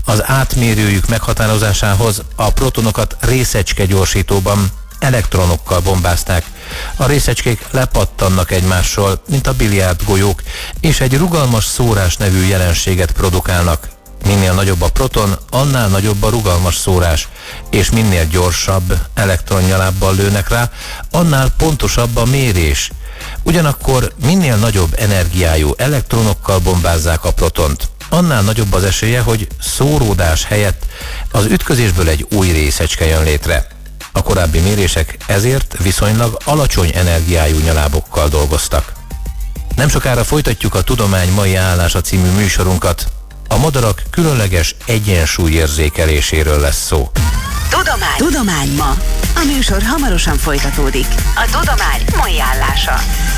Az átmérőjük meghatározásához a protonokat részecskegyorsítóban, elektronokkal bombázták. A részecskék lepattannak egymásról, mint a biliárdgolyók, és egy rugalmas szórás nevű jelenséget produkálnak. Minél nagyobb a proton, annál nagyobb a rugalmas szórás, és minél gyorsabb elektronnyalábbal lőnek rá, annál pontosabb a mérés. Ugyanakkor minél nagyobb energiájú elektronokkal bombázzák a protont, annál nagyobb az esélye, hogy szóródás helyett az ütközésből egy új részecske jön létre. A korábbi mérések ezért viszonylag alacsony energiájú nyalábokkal dolgoztak. Nem sokára folytatjuk a Tudomány mai állása című műsorunkat. A madarak különleges egyensúlyérzékeléséről lesz szó. Tudomány ma. A műsor hamarosan folytatódik. A Tudomány mai állása.